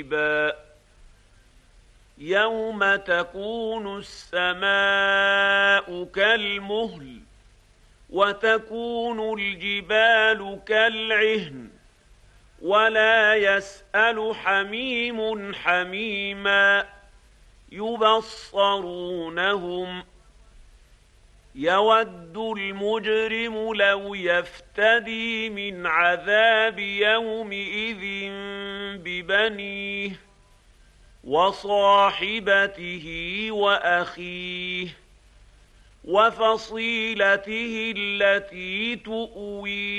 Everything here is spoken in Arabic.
يوم تكون السماء كالمهل وتكون الجبال كالعهن ولا يسأل حميم حميما يبصرونهم يود المجرم لو يفتدي من عذاب يومئذ ببنيه وصاحبته وأخيه وفصيلته التي تؤويه